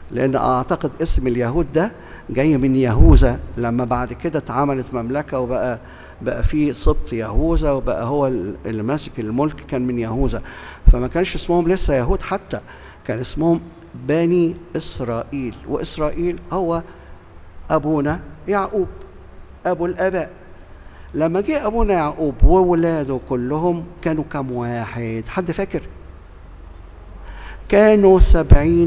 لأن أعتقد اسم اليهود ده جاي من يهوذا، لما بعد كده اتعملت مملكة وبقى في سبط يهوذا، وبقى هو اللي ماسك الملك كان من يهوذا. فما كانش اسمهم لسه يهود حتى، كان اسمهم بني إسرائيل. وإسرائيل هو أبونا يعقوب أبو الآباء. لما جه أبونا يعقوب وولاده كلهم كانوا كم واحد؟ حد فاكر؟ كانوا 70